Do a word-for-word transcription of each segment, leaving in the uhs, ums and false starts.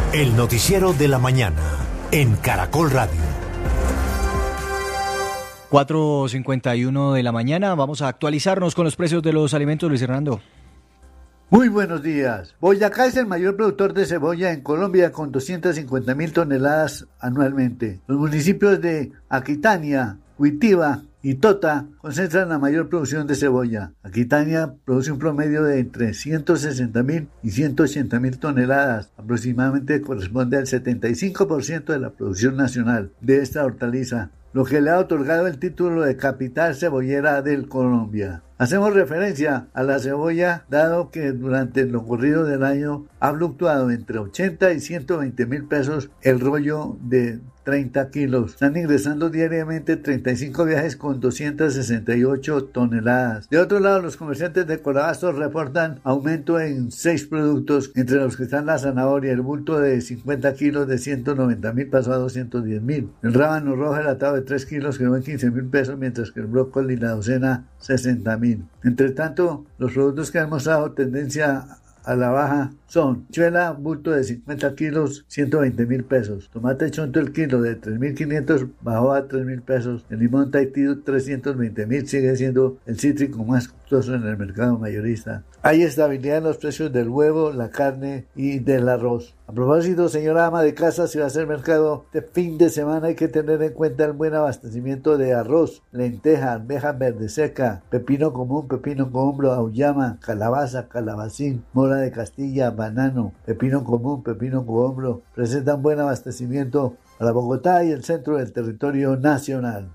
El noticiero de la mañana en Caracol Radio. cuatro cincuenta y uno de la mañana, vamos a actualizarnos con los precios de los alimentos, Luis Hernando. Muy buenos días. Boyacá es el mayor productor de cebolla en Colombia con doscientas cincuenta mil toneladas anualmente. Los municipios de Aquitania, Huitiva y Tota concentran la mayor producción de cebolla. Aquitania produce un promedio de entre ciento sesenta mil y ciento ochenta mil toneladas, aproximadamente corresponde al setenta y cinco por ciento de la producción nacional de esta hortaliza, lo que le ha otorgado el título de capital cebollera del Colombia. Hacemos referencia a la cebolla, dado que durante lo corrido del año ha fluctuado entre ochenta y ciento veinte mil pesos el rollo de treinta kilos. Están ingresando diariamente treinta y cinco viajes con doscientas sesenta y ocho toneladas. De otro lado, los comerciantes de Corabastos reportan aumento en seis productos, entre los que están la zanahoria. El bulto de cincuenta kilos de ciento noventa mil pasó a doscientos diez mil. El rábano rojo enlatado de tres kilos quedó en quince mil pesos, mientras que el brócoli y la docena sesenta mil. Entre tanto, los productos que han mostrado tendencia a la baja son chuela, bulto de cincuenta kilos, ciento veinte mil pesos. Tomate chonto el kilo de tres mil quinientos bajó a tres mil pesos. El limón Tahití trescientos veinte mil sigue siendo el cítrico más costoso en el mercado mayorista. Hay estabilidad en los precios del huevo, la carne y del arroz. A propósito, señora ama de casa, si va a hacer mercado de fin de semana hay que tener en cuenta el buen abastecimiento de arroz, lenteja, arveja verde seca, pepino común, pepino cohombro, auyama, calabaza, calabacín, mora de Castilla, banano, pepino común, pepino cohombro. Presentan buen abastecimiento para Bogotá y el centro del territorio nacional.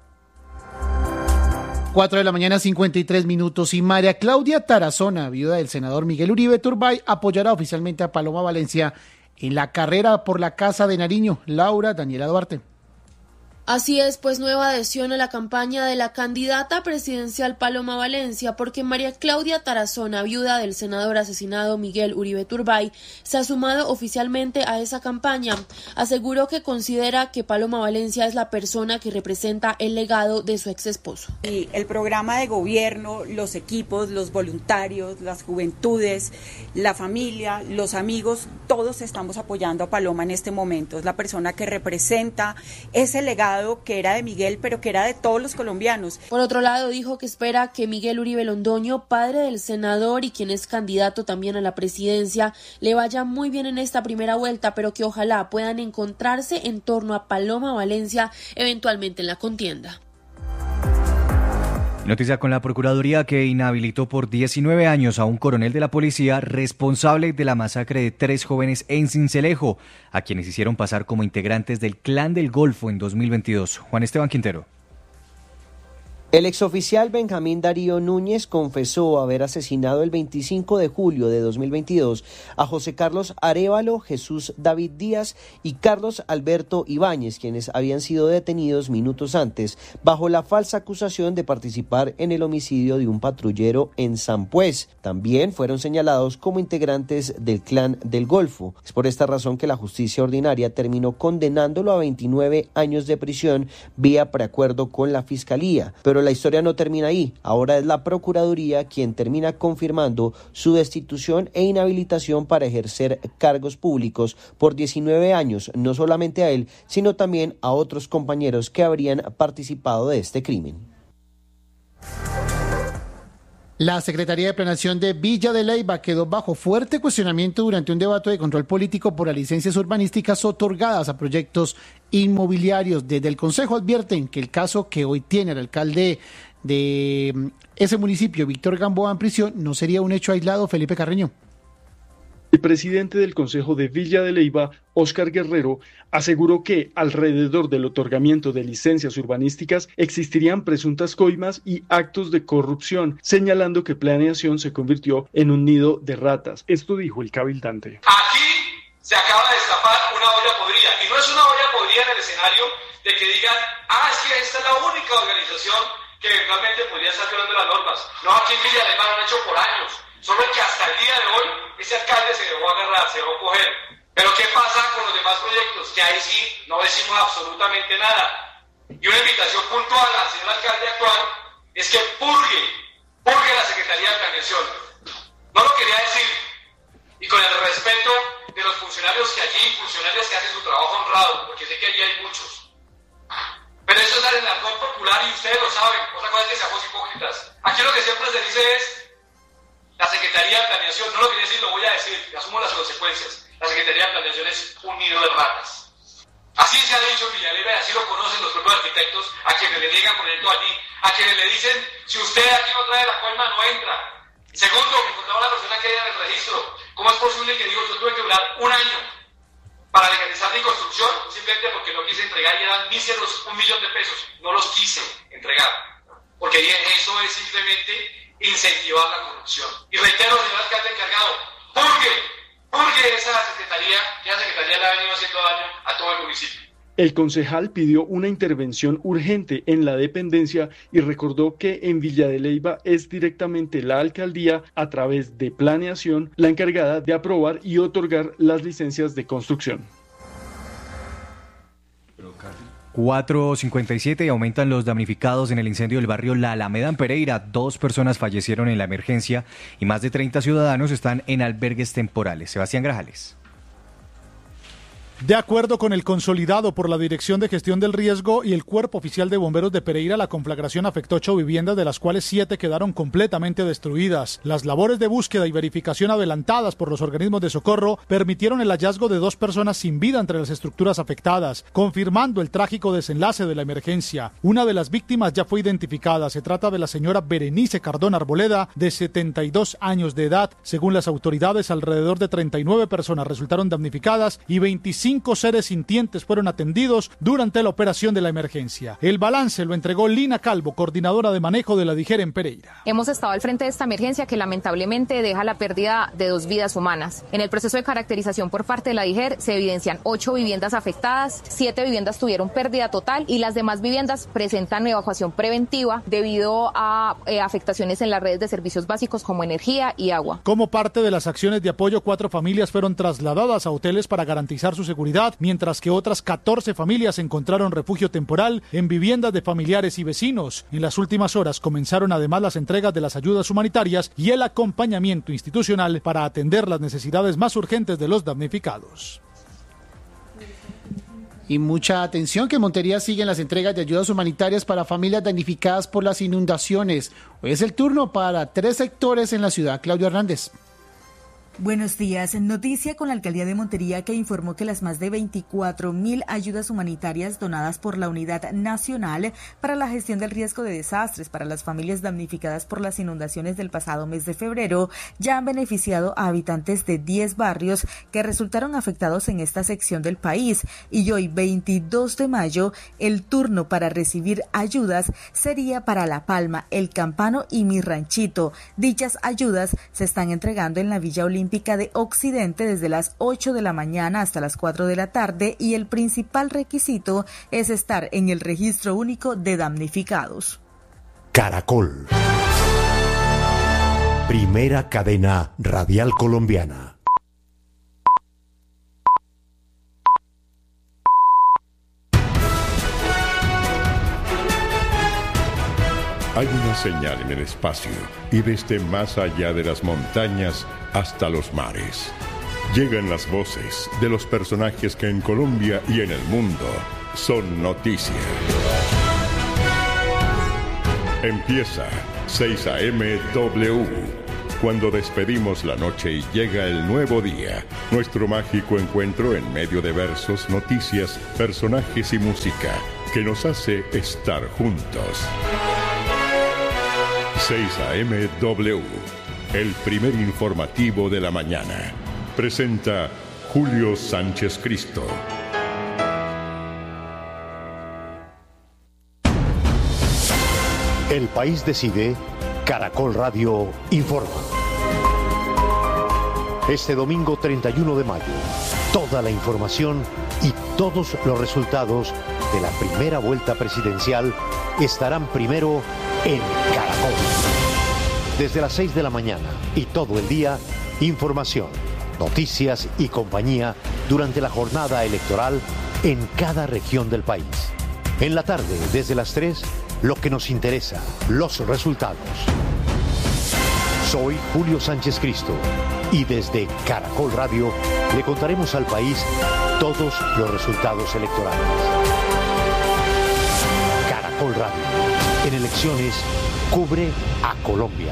cuatro de la mañana, cincuenta y tres minutos, y María Claudia Tarazona, viuda del senador Miguel Uribe Turbay, apoyará oficialmente a Paloma Valencia en la carrera por la Casa de Nariño. Laura Daniela Duarte. Así es, pues nueva adhesión a la campaña de la candidata presidencial Paloma Valencia, porque María Claudia Tarazona, viuda del senador asesinado Miguel Uribe Turbay, se ha sumado oficialmente a esa campaña. Aseguró que considera que Paloma Valencia es la persona que representa el legado de su ex esposo. Y el programa de gobierno, los equipos, los voluntarios, las juventudes, la familia, los amigos, todos estamos apoyando a Paloma en este momento. Es la persona que representa ese legado que era de Miguel, pero que era de todos los colombianos. Por otro lado, dijo que espera que Miguel Uribe Londoño, padre del senador y quien es candidato también a la presidencia, le vaya muy bien en esta primera vuelta, pero que ojalá puedan encontrarse en torno a Paloma Valencia eventualmente en la contienda. Noticia con la Procuraduría, que inhabilitó por diecinueve años a un coronel de la policía responsable de la masacre de tres jóvenes en Sincelejo, a quienes hicieron pasar como integrantes del Clan del Golfo en dos mil veintidós. Juan Esteban Quintero. El exoficial Benjamín Darío Núñez confesó haber asesinado el veinticinco de julio de dos mil veintidós a José Carlos Arévalo, Jesús David Díaz y Carlos Alberto Ibáñez, quienes habían sido detenidos minutos antes bajo la falsa acusación de participar en el homicidio de un patrullero en Sampués. También fueron señalados como integrantes del Clan del Golfo. Es por esta razón que la justicia ordinaria terminó condenándolo a veintinueve años de prisión vía preacuerdo con la Fiscalía. Pero la historia no termina ahí. Ahora es la Procuraduría quien termina confirmando su destitución e inhabilitación para ejercer cargos públicos por diecinueve años, no solamente a él, sino también a otros compañeros que habrían participado de este crimen. La Secretaría de Planeación de Villa de Leyva quedó bajo fuerte cuestionamiento durante un debate de control político por las licencias urbanísticas otorgadas a proyectos inmobiliarios. Desde el Consejo advierten que el caso que hoy tiene el alcalde de ese municipio, Víctor Gamboa, en prisión, no sería un hecho aislado. Felipe Carreño. El presidente del Consejo de Villa de Leyva, Óscar Guerrero, aseguró que alrededor del otorgamiento de licencias urbanísticas existirían presuntas coimas y actos de corrupción, señalando que planeación se convirtió en un nido de ratas. Esto dijo el cabildante. Aquí se acaba de destapar una olla podrida, y no es una olla podrida en el escenario de que digan, ah, es que esta es la única organización que eventualmente podría estar violando las normas. No, aquí en Villa de Leyva lo han hecho por años. Solo que hasta el día de hoy ese alcalde se dejó agarrar, se dejó coger. Pero ¿qué pasa con los demás proyectos? Que ahí sí no decimos absolutamente nada. Y una invitación puntual al señor alcalde actual es que purgue, purgue la Secretaría de Planeación. No lo quería decir. Y con el respeto de los funcionarios que aquí funcionarios que hacen su trabajo honrado, porque sé que allí hay muchos. Pero eso es el argot popular y ustedes lo saben. Otra cosa es que seamos hipócritas. Aquí lo que siempre se dice es la Secretaría de Planeación. No lo quería decir, lo voy a decir, y asumo las consecuencias. La Secretaría de Planeación es un nido de ratas. Así se ha dicho en Villalegre, así lo conocen los propios arquitectos, a quienes le niegan proyecto allí, a quienes le dicen, si usted aquí no trae la coima, no entra. Segundo, me encontraba una persona que hay en el registro. ¿Cómo es posible que digo, yo tuve que durar un año para legalizar mi construcción? Simplemente porque no quise entregar y eran míseros un millón de pesos. No los quise entregar. Porque eso es simplemente incentivar la corrupción. Y reitero, señor alcalde encargado, purgue, purgue esa secretaría, que esa secretaría le ha venido haciendo daño a todo el municipio. El concejal pidió una intervención urgente en la dependencia y recordó que en Villa de Leyva es directamente la alcaldía, a través de planeación, la encargada de aprobar y otorgar las licencias de construcción. cuatro cincuenta y siete y aumentan los damnificados en el incendio del barrio La Alameda en Pereira. Dos personas fallecieron en la emergencia y más de treinta ciudadanos están en albergues temporales. Sebastián Grajales. De acuerdo con el consolidado por la Dirección de Gestión del Riesgo y el Cuerpo Oficial de Bomberos de Pereira, la conflagración afectó ocho viviendas, de las cuales siete quedaron completamente destruidas. Las labores de búsqueda y verificación adelantadas por los organismos de socorro permitieron el hallazgo de dos personas sin vida entre las estructuras afectadas, confirmando el trágico desenlace de la emergencia. Una de las víctimas ya fue identificada. Se trata de la señora Berenice Cardón Arboleda, de setenta y dos años de edad. Según las autoridades, alrededor de treinta y nueve personas resultaron damnificadas y veinticinco Cinco seres sintientes fueron atendidos durante la operación de la emergencia. El balance lo entregó Lina Calvo, coordinadora de manejo de la DIGER en Pereira. Hemos estado al frente de esta emergencia que lamentablemente deja la pérdida de dos vidas humanas. En el proceso de caracterización por parte de la DIGER se evidencian ocho viviendas afectadas, siete viviendas tuvieron pérdida total y las demás viviendas presentan evacuación preventiva debido a eh, afectaciones en las redes de servicios básicos como energía y agua. Como parte de las acciones de apoyo, cuatro familias fueron trasladadas a hoteles para garantizar su seguridad. Seguridad, mientras que otras catorce familias encontraron refugio temporal en viviendas de familiares y vecinos. En las últimas horas comenzaron además las entregas de las ayudas humanitarias y el acompañamiento institucional para atender las necesidades más urgentes de los damnificados. Y mucha atención, que en Montería siguen las entregas de ayudas humanitarias para familias damnificadas por las inundaciones. Hoy es el turno para tres sectores en la ciudad. Claudio Hernández. Buenos días. Noticia con la Alcaldía de Montería, que informó que las más de veinticuatro mil ayudas humanitarias donadas por la Unidad Nacional para la Gestión del Riesgo de Desastres para las familias damnificadas por las inundaciones del pasado mes de febrero ya han beneficiado a habitantes de diez barrios que resultaron afectados en esta sección del país. Y hoy, veintidós de mayo, el turno para recibir ayudas sería para La Palma, El Campano y Mi Ranchito. Dichas ayudas se están entregando en la Villa Olímpica de Occidente desde las ocho de la mañana hasta las cuatro de la tarde, y el principal requisito es estar en el registro único de damnificados. Caracol, primera cadena radial colombiana. Hay una señal en el espacio y desde más allá de las montañas hasta los mares. Llegan las voces de los personajes que en Colombia y en el mundo son noticia. Empieza seis A M W. Cuando despedimos la noche y llega el nuevo día, nuestro mágico encuentro en medio de versos, noticias, personajes y música que nos hace estar juntos. seis A M W, el primer informativo de la mañana. Presenta Julio Sánchez Cristo. El país decide, Caracol Radio informa. Este domingo treinta y uno de mayo, toda la información y todos los resultados de la primera vuelta presidencial estarán primero en Caracol. Desde las seis de la mañana y todo el día, información, noticias y compañía durante la jornada electoral en cada región del país. En la tarde, desde las tres, lo que nos interesa, los resultados. Soy Julio Sánchez Cristo Y desde Caracol Radio le contaremos al país todos los resultados electorales. Caracol Radio, en elecciones, cubre a Colombia.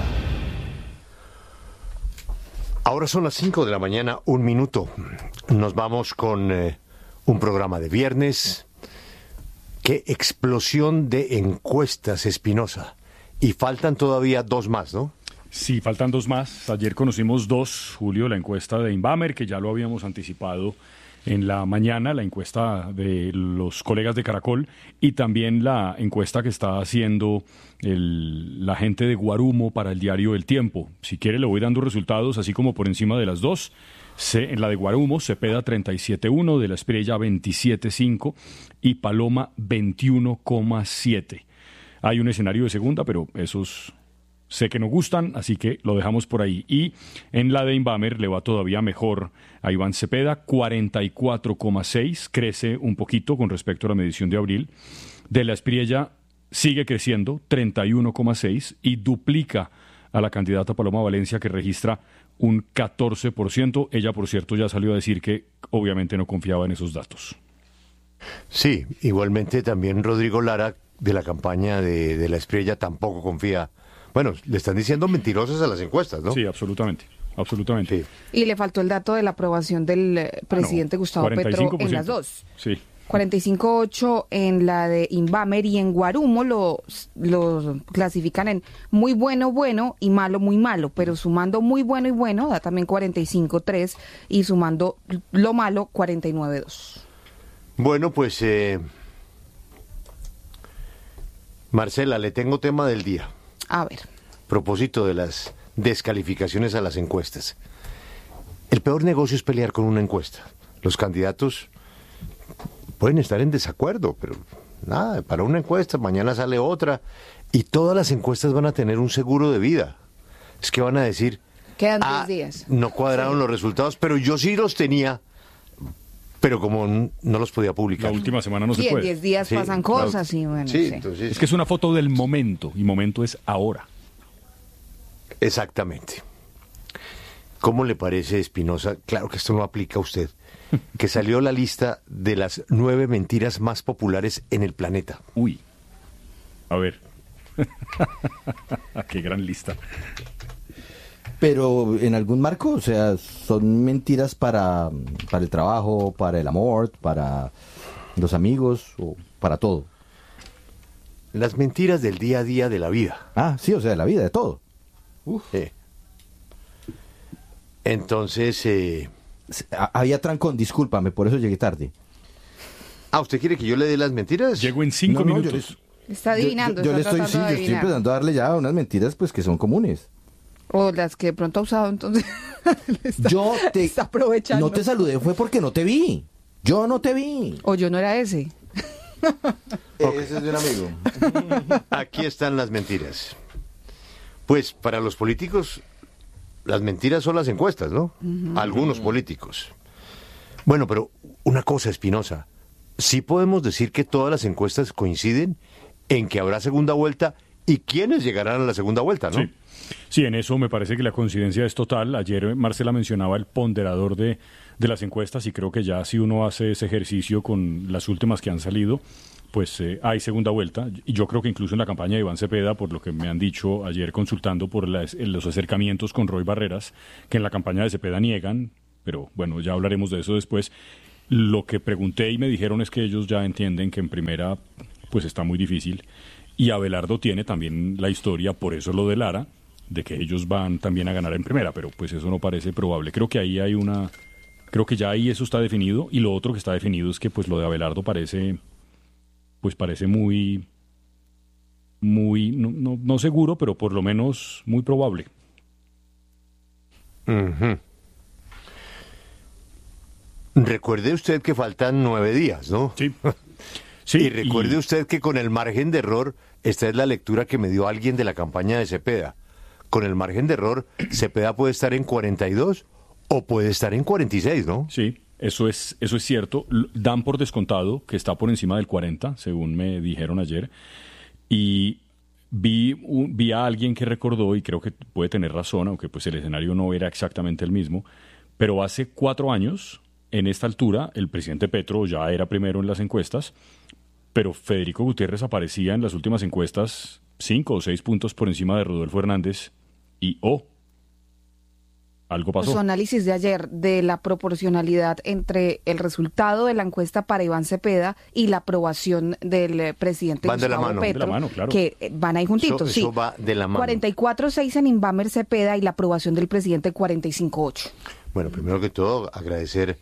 Ahora son las cinco de la mañana, un minuto. Nos vamos con eh, un programa de viernes. ¡Qué explosión de encuestas, Espinosa! Y faltan todavía dos más, ¿no? Sí, faltan dos más. Ayer conocimos dos, Julio, la encuesta de Inbamer, que ya lo habíamos anticipado en la mañana, la encuesta de los colegas de Caracol, y también la encuesta que está haciendo el, la gente de Guarumo para el diario El Tiempo. Si quiere le voy dando resultados, así como por encima de las dos. Se, en la de Guarumo, Cepeda treinta y siete coma uno, de la Espriella veintisiete coma cinco y Paloma veintiuno coma siete. Hay un escenario de segunda, pero esos sé que no gustan, así que lo dejamos por ahí. Y en la de Inbamer le va todavía mejor a Iván Cepeda, cuarenta y cuatro coma seis, crece un poquito con respecto a la medición de abril. De la Espriella sigue creciendo, treinta y uno coma seis, y duplica a la candidata Paloma Valencia, que registra un catorce por ciento. Ella, por cierto, ya salió a decir que obviamente no confiaba en esos datos. Sí, igualmente también Rodrigo Lara, de la campaña de, de la Espriella, tampoco confía. Bueno, le están diciendo mentirosas a las encuestas, ¿no? Sí, absolutamente, absolutamente. Sí. Y le faltó el dato de la aprobación del eh, presidente ah, no, Gustavo Petro en las dos. Sí. cuarenta y cinco coma ocho en la de Inbamer, y en Guarumo lo, lo clasifican en muy bueno, bueno y malo, muy malo, pero sumando muy bueno y bueno da también cuarenta y cinco coma tres y sumando lo malo cuarenta y nueve coma dos. Bueno, pues eh, Marcela, le tengo tema del día. A ver. Propósito de las descalificaciones a las encuestas. El peor negocio es pelear con una encuesta. Los candidatos pueden estar en desacuerdo, pero nada, para una encuesta, mañana sale otra, y todas las encuestas van a tener un seguro de vida. Es que van a decir, quedan ah, diez días. No cuadraron sí. los resultados, pero yo sí los tenía, pero como no los podía publicar. La última semana no sí, se puede. en diez días sí, pasan cosas la... y bueno. Sí, sí. Entonces... Es que es una foto del momento, y momento es ahora. Exactamente. ¿Cómo le parece, Espinosa? Claro que esto no aplica a usted. Que salió la lista de las nueve mentiras más populares en el planeta. Uy. A ver. Qué gran lista. Pero en algún marco, o sea, son mentiras para, para el trabajo, para el amor, para los amigos, o para todo. Las mentiras del día a día de la vida. Ah, sí, o sea, de la vida, de todo. Uf. Sí. Entonces, eh... había trancón, discúlpame, por eso llegué tarde. Ah, ¿usted quiere que yo le dé las mentiras? Llego en cinco no, no, minutos. Les... Está adivinando. Yo, yo, yo está le estoy, sí, yo estoy empezando a darle ya unas mentiras pues que son comunes. O las que de pronto ha usado, entonces. está, yo te está aprovechando. No te saludé, fue porque no te vi. Yo no te vi. O yo no era ese. Okay. Ese es de un amigo. Aquí están las mentiras. Pues para los políticos, las mentiras son las encuestas, ¿no? Uh-huh. Algunos políticos. Bueno, pero una cosa, Espinosa, sí podemos decir que todas las encuestas coinciden en que habrá segunda vuelta y quiénes llegarán a la segunda vuelta, ¿no? Sí. Sí, en eso me parece que la coincidencia es total. Ayer Marcela mencionaba el ponderador de, de las encuestas, y creo que ya si uno hace ese ejercicio con las últimas que han salido, pues eh, hay segunda vuelta. Y yo creo que incluso en la campaña de Iván Cepeda, por lo que me han dicho ayer consultando por las, los acercamientos con Roy Barreras, que en la campaña de Cepeda niegan, pero bueno, ya hablaremos de eso después. Lo que pregunté y me dijeron es que ellos ya entienden que en primera pues está muy difícil, y Abelardo tiene también la historia, por eso lo de Lara, de que ellos van también a ganar en primera, pero pues eso no parece probable. Creo que ahí hay una, creo que ya ahí eso está definido, y lo otro que está definido es que pues lo de Abelardo parece, pues parece muy, muy, no, no, no seguro, pero por lo menos muy probable. Uh-huh. Recuerde usted que faltan nueve días, ¿no? Sí. Sí, y recuerde y... usted que con el margen de error, esta es la lectura que me dio alguien de la campaña de Cepeda. Con el margen de error, Cepeda puede estar en cuarenta y dos o puede estar en cuarenta y seis, ¿no? Sí, eso es, eso es cierto. Dan por descontado que está por encima del cuarenta, según me dijeron ayer. Y vi, un, vi a alguien que recordó, y creo que puede tener razón, aunque pues el escenario no era exactamente el mismo, pero hace cuatro años, en esta altura, el presidente Petro ya era primero en las encuestas, pero Federico Gutiérrez aparecía en las últimas encuestas cinco o seis puntos por encima de Rodolfo Hernández y oh, algo pasó. Su análisis de ayer de la proporcionalidad entre el resultado de la encuesta para Iván Cepeda y la aprobación del presidente van Gustavo de la mano. Petro, De la mano, claro. que van ahí juntitos, eso, sí. Eso va de la mano. cuarenta y cuatro seis en Inbamer Cepeda y la aprobación del presidente cuarenta y cinco ocho. Bueno, primero que todo, agradecer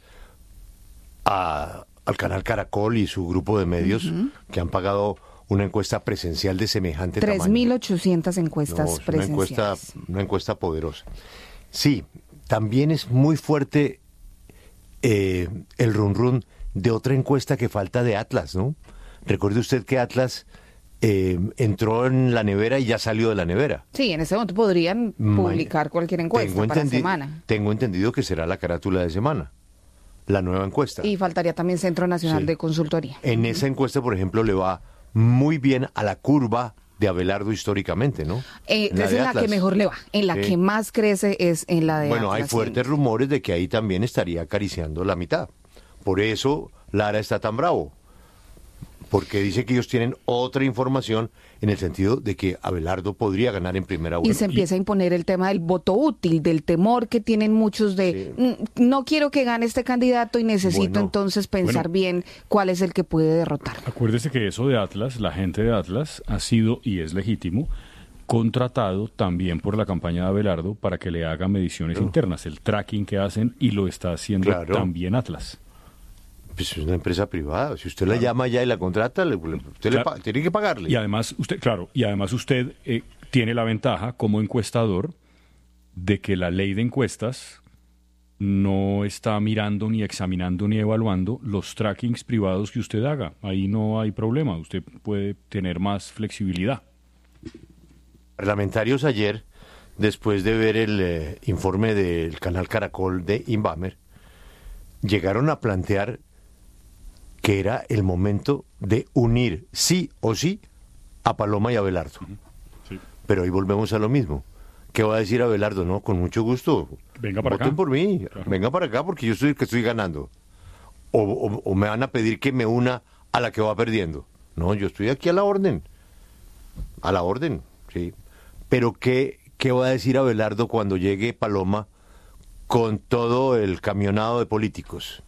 a, al canal Caracol y su grupo de medios uh-huh. que han pagado una encuesta presencial de semejante tamaño. tres mil ochocientas encuestas no, es presenciales. Una encuesta, una encuesta poderosa. Sí, también es muy fuerte eh, el run run de otra encuesta que falta de Atlas, ¿no? Recuerde usted que Atlas eh, entró en la nevera y ya salió de la nevera. Sí, en ese momento podrían publicar cualquier encuesta tengo para entendi- semana. Tengo entendido que será la carátula de semana, la nueva encuesta. Y faltaría también Centro Nacional Sí. de Consultoría. En esa encuesta, por ejemplo, le va muy bien a la curva de Abelardo históricamente, ¿no? Eh, En la es de en la Atlas. que mejor le va. En la Sí. que más crece es en la de Bueno, hay Atlas. fuertes rumores de que ahí también estaría acariciando la mitad. Por eso Lara está tan bravo. Porque dice que ellos tienen otra información en el sentido de que Abelardo podría ganar en primera vuelta. Y se empieza a imponer el tema del voto útil, del temor que tienen muchos de Sí. "Mm, no quiero que gane este candidato y necesito Bueno, entonces pensar bueno. bien cuál es el que puede derrotar". Acuérdese que eso de Atlas, la gente de Atlas, ha sido, y es legítimo, contratado también por la campaña de Abelardo para que le haga mediciones Claro. internas, el tracking que hacen, y lo está haciendo Claro. también Atlas. Pues es una empresa privada. Si usted la llama ya y la contrata, le- le- usted le Claro. pa- tiene que pagarle. Y además usted, claro, y además usted eh, tiene la ventaja como encuestador de que la ley de encuestas no está mirando ni examinando ni evaluando los trackings privados que usted haga. Ahí no hay problema, usted puede tener más flexibilidad. Parlamentarios ayer, después de ver el eh, informe del canal Caracol de Inbamer, llegaron a plantear que era el momento de unir sí o sí a Paloma y Abelardo. Sí. Pero ahí volvemos a lo mismo. ¿Qué va a decir Abelardo? No, con mucho gusto. Venga para Voten acá. por mí, Claro. venga para acá porque yo soy el que estoy ganando. O, o- o me van a pedir que me una a la que va perdiendo. No, yo estoy aquí a la orden. A la orden, sí. Pero ¿qué, qué va a decir Abelardo cuando llegue Paloma con todo el camionado de políticos?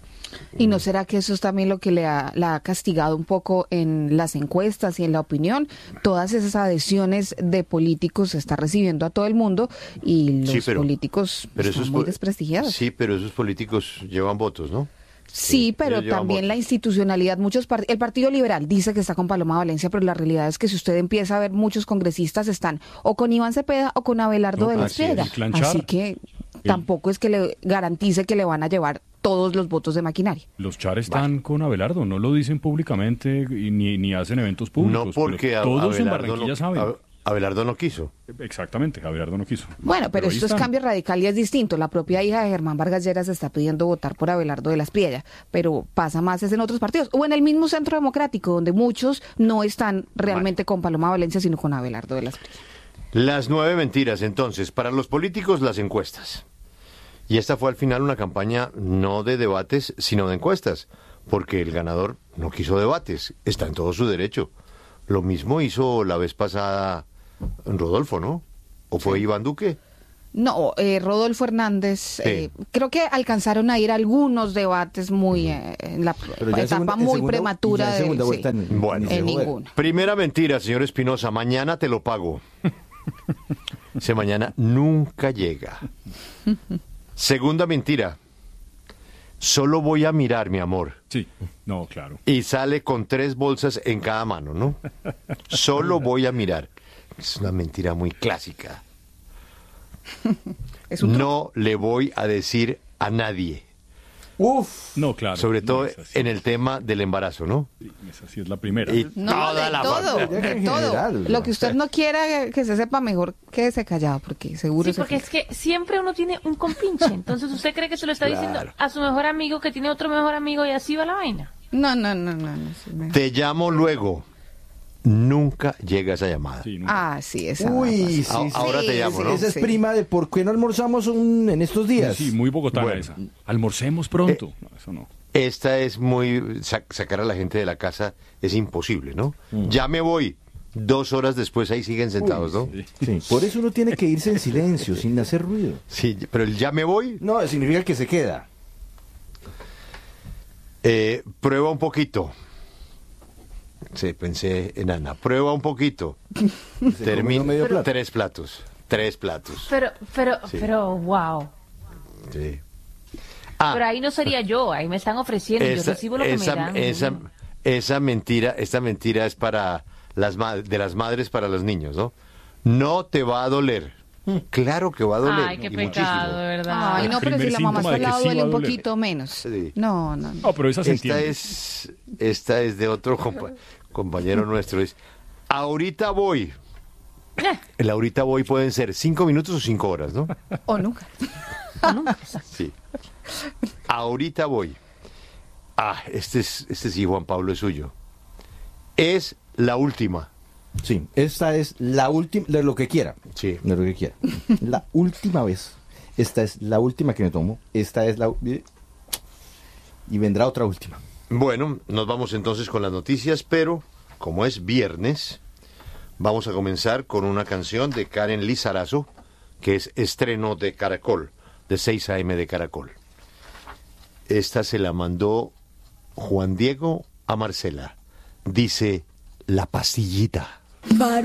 ¿Y no será que eso es también lo que le ha, la ha castigado un poco en las encuestas y en la opinión? Todas esas adhesiones de políticos se está recibiendo a todo el mundo y los Sí, pero- políticos pero están esos muy po- desprestigiados. Sí, pero esos políticos llevan votos, ¿no? Sí, pero ellos llevan también votos. la institucionalidad, muchos part- el Partido Liberal dice que está con Paloma Valencia, pero la realidad es que si usted empieza a ver muchos congresistas están o con Iván Cepeda o con Abelardo No, de la así es, Espriella. el clan Char. Así que tampoco es que le garantice que le van a llevar todos los votos de maquinaria. Los Char están con Abelardo, no lo dicen públicamente y ni, ni hacen eventos públicos. No porque pero a- todos en Abelardo Barranquilla no, saben. a- Abelardo no quiso. Exactamente, Abelardo no quiso. Bueno, pero, ahí esto es están. cambio radical y es distinto. La propia hija de Germán Vargas Lleras está pidiendo votar por Abelardo de la Espriella, pero pasa más es en otros partidos. O en el mismo Centro Democrático, donde muchos no están realmente con Paloma Valencia, sino con Abelardo de la Espriella. Las nueve mentiras, entonces, para los políticos, las encuestas. Y esta fue al final una campaña no de debates, sino de encuestas, porque el ganador no quiso debates, está en todo su derecho. Lo mismo hizo la vez pasada Rodolfo, ¿no? ¿O fue Iván Duque? No, eh, Rodolfo Hernández, eh, creo que alcanzaron a ir a algunos debates muy eh, en la Pero ya en etapa segunda- en muy segunda- prematura ya en de segunda sí, vuelta en- Bueno, en ninguna. Primera mentira, señor Espinosa, mañana te lo pago. Ese mañana nunca llega. Segunda mentira, solo voy a mirar, mi amor. Sí, no, claro. Y sale con tres bolsas en cada mano, ¿no? Solo voy a mirar. Es una mentira muy clásica. Es un No le voy a decir a nadie. Uf. No, claro. Sobre no, todo esa sí, en el tema del embarazo, ¿no? esa sí es la primera. Y No, toda de la todo, familia. de En todo. general, Lo que usted no quiera que se sepa, mejor quédese callado, porque seguro Sí, se porque fija. es que siempre uno tiene un compinche. Entonces, ¿usted cree que se lo está Claro. diciendo a su mejor amigo que tiene otro mejor amigo y así va la vaina? No, no, no, no. no, sí, me- Te llamo luego. nunca llega esa llamada. Sí, Ah, sí, esa. Uy, sí, A- sí. ahora te llamo, ¿no? Esa es Sí. prima de por qué no almorzamos un- en estos días. Sí, muy bogotana Bueno. esa. Almorcemos pronto. No, eso no. Esta es muy... sa- sacar a la gente de la casa es imposible, ¿no? Ya me voy. Dos horas después ahí siguen sentados, ¿no? Sí, por eso uno tiene que irse en silencio, sin hacer ruido. Sí, pero el ya me voy, No, significa que se queda. eh, prueba un poquito. Sí, pensé en Ana. Prueba un poquito. Termina medio plato. tres platos. Tres platos. Pero, pero, Sí. pero, wow. Sí. Ah, Pero ahí no sería yo, ahí me están ofreciendo, yo esa, recibo lo que esa, me dan. esa, esa mentira, esta mentira es para las ma- de las madres para los niños, ¿no? No te va a doler. Claro que va a doler. Ay, qué y pecado, muchísimo. de verdad. Ay, no, pero primer si la mamá síntoma está de al que lado sí duele va a un doler. poquito menos. Sí. No, no, no. No, pero esa se Esta entiende. es, esta es de otro compa- compañero nuestro. Es, ahorita voy. El ahorita voy pueden ser cinco minutos o cinco horas, ¿no? O nunca. Sí. Ahorita voy. Ah, este es, este sí, Juan Pablo, es suyo. Es la última. Sí, esta es la última, de lo que quiera. Sí. De lo que quiera. La última vez. Esta es la última que me tomo. Esta es la... Y vendrá otra última. Bueno, nos vamos entonces con las noticias, pero como es viernes, vamos a comenzar con una canción de Karen Lizarazo, que es estreno de Caracol, de seis a eme de Caracol. Esta se la mandó Juan Diego a Marcela. Dice, La Pastillita. Para